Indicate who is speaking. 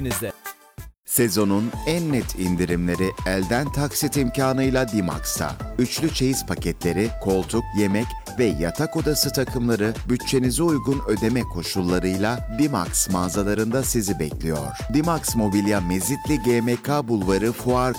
Speaker 1: Sezonun en net indirimleri elden taksit imkanıyla Dimax'ta. Üçlü çeyiz paketleri, koltuk, yemek ve yatak odası takımları bütçenize uygun ödeme koşullarıyla Dimax mağazalarında sizi bekliyor. Dimax Mobilya Mezitli GMK Bulvarı Fuar